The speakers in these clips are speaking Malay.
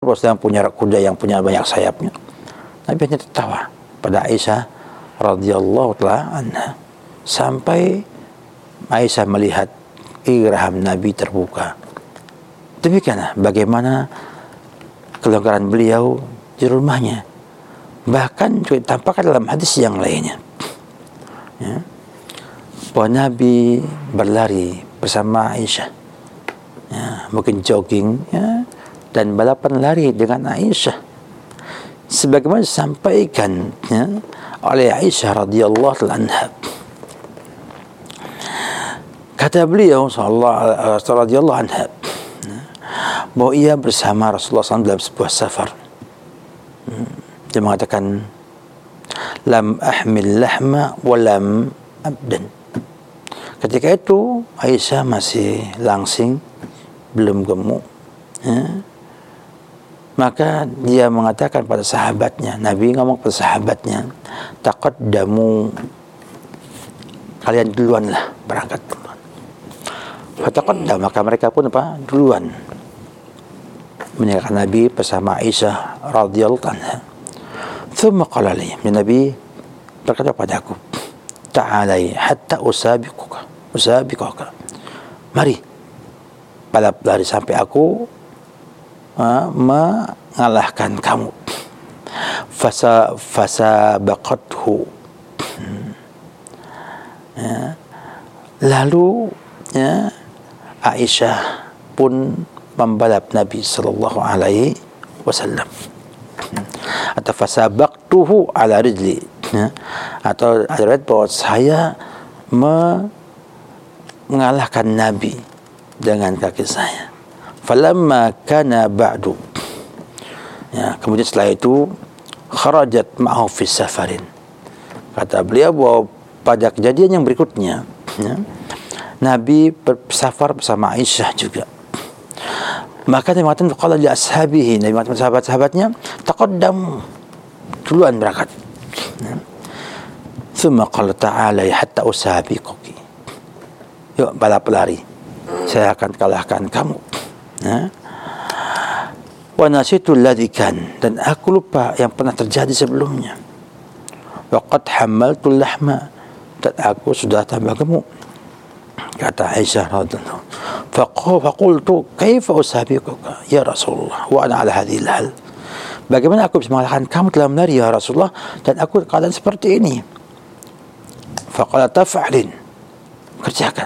Rasulullah punya kuda yang punya banyak sayapnya. Nabi hanya tertawa pada Aisyah radhiyallahu taala anha sampai Aisyah melihat geraham Nabi terbuka. Demikianlah bagaimana kelonggaran beliau di rumahnya. Bahkan juga tampakkan dalam hadis yang lainnya, ya, bahwa Nabi berlari bersama Aisyah, ya, mungkin jogging, ya, dan balapan lari dengan Aisyah, sebagaimana disampaikan, ya, oleh Aisyah radhiyallahu anha. Kata beliau radhiyallahu anha bahwa ia bersama Rasulullah SAW dalam sebuah safar. Dia mengatakan, lam ahmil lahma wa lam abdan. Ketika itu Aisyah masih langsing, belum gemuk, ya. Maka dia mengatakan pada sahabatnya, Nabi ngomong pada sahabatnya, taqaddamu, kalian duluanlah berangkat duluan. Fataqaddam, maka mereka pun duluan meninggalkan Nabi bersama Aisyah radhiyallahu anha. Thumma qala li, Nabi berkata padaku, ta'alai hatta usabiquka, mari balap lari sampai aku mengalahkan kamu. Fasabaqathu, ya. Lalu, ya, Aisyah pun membalap Nabi sallallahu alaihi wasallam. Atau fasabaqtuhu ala rijli, ya. Atau ada riwayat bahwa saya mengalahkan Nabi dengan kaki saya. Falamma kana ba'du, ya, kemudian setelah itu kharajat ma'ahu fi safarin. Kata beliau bahwa pada kejadian yang berikutnya, ya, Nabi bersafar bersama Aisyah juga. Maka Nabi mengatakan qala li ashabihi, Nabi mengatakan sahabat-sahabatnya, taqaddam, duluan berangkat. Thumma qala ta'ala hatta usabiquki, yuk balap lari, saya akan kalahkan kamu. Wa nasitu alladhi kan, dan aku lupa yang pernah terjadi sebelumnya. Wa qad hamaltu lahma, dan aku sudah tambah gemuk. Kata Aisyah radhiyallahu anha, faqultu kaifa usabiquka ya Rasulullah wa ana ala hadhihi al-hal, bagaimana aku bisa mengalahkan kamu dalam lari ya Rasulullah, dan aku keadaan seperti ini. Faqala taf'alin, kerjakan.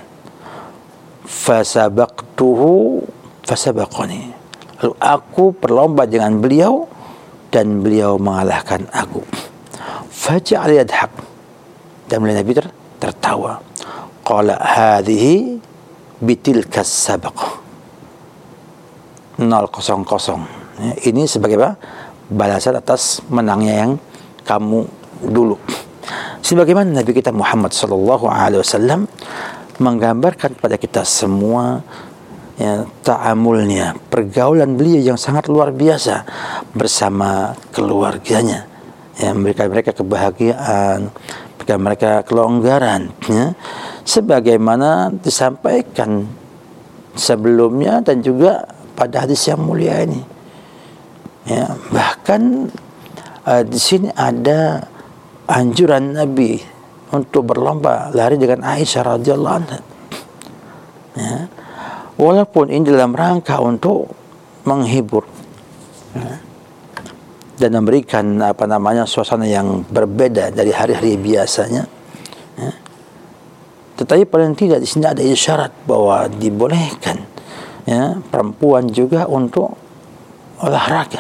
Fasabaqtuhu fasabaqani, lalu aku berlomba dengan beliau dan beliau mengalahkan aku. Faja'al yadhak, dan Nabi tertawa. Qala hadhihi bitilka sabaqah 000, ya, ini sebagai apa? Balasan atas menangnya yang kamu dulu. Sebagaimana Nabi kita Muhammad sallallahu alaihi wasallam menggambarkan kepada kita semua, ya, ta'amulnya, pergaulan beliau yang sangat luar biasa bersama keluarganya, ya, memberikan mereka kebahagiaan, memberikan mereka kelonggaran, ya, sebagaimana disampaikan sebelumnya dan juga pada hadis yang mulia ini, ya. Bahkan di sini ada anjuran Nabi untuk berlomba lari dengan Aisyah radhiyallahu anha, ya. Walaupun ini dalam rangka untuk menghibur, ya, dan memberikan suasana yang berbeda dari hari-hari biasanya, ya. Tetapi paling tidak di sini ada isyarat bahwa dibolehkan, ya, perempuan juga untuk olahraga,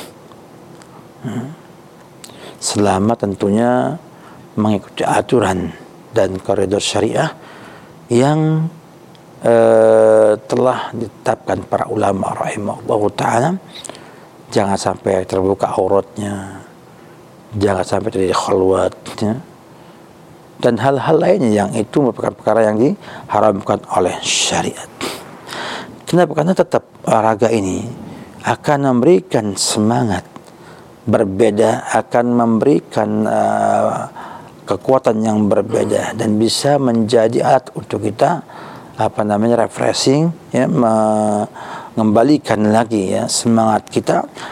selama tentunya mengikuti aturan dan koridor syariah yang telah ditetapkan para ulama rahimahullahu ta'ala. Jangan sampai terbuka auratnya, jangan sampai terjadi khalwat, ya, dan hal-hal lainnya yang itu merupakan perkara yang diharamkan oleh syariat. Kenapa? Karena tetap olahraga ini akan memberikan semangat berbeda, akan memberikan kekuatan yang berbeda, dan bisa menjadi alat untuk kita refreshing, ya, mengembalikan lagi ya semangat kita